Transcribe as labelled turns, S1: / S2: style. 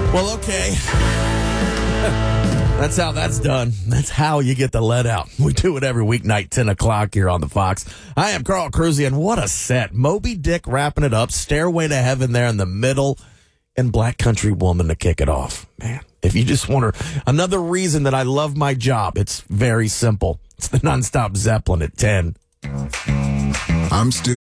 S1: Well, okay. That's how that's done. That's how you get the let out. We do it every weeknight, 10 o'clock here on the Fox. I am Carl Cruzy, and what a set. Moby Dick wrapping it up, Stairway to Heaven there in the middle, and Black Country Woman to kick it off. Man, if you just wonder, another reason that I love my job, it's very simple. It's the Nonstop Zeppelin at 10.
S2: I'm still